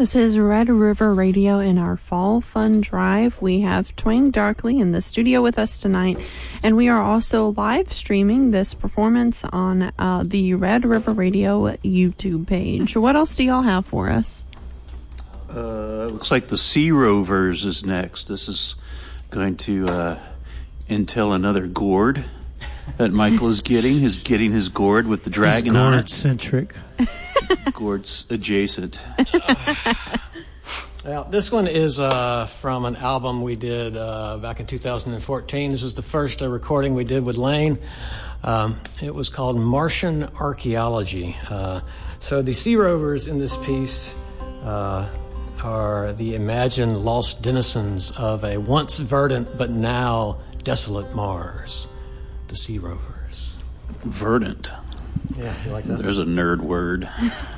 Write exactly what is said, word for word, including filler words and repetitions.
This is Red River Radio in our Fall Fun Drive. We have Twang Darkly in the studio with us tonight, and we are also live streaming this performance on uh, the Red River Radio YouTube page. What else do y'all have for us? Uh, looks like the Sea Rovers is next. This is going to uh, entail another gourd that Michael is getting. He's getting his gourd with the dragon on it. Gourd-centric. Gourds adjacent. Now, this one is uh, from an album we did uh, back in two thousand fourteen. This was the first uh, recording we did with Lane. Um, it was called Martian Archaeology. Uh, so the Sea Rovers in this piece uh, are the imagined lost denizens of a once verdant but now desolate Mars. The Sea Rovers. Verdant. Yeah, you like that? There's a nerd word.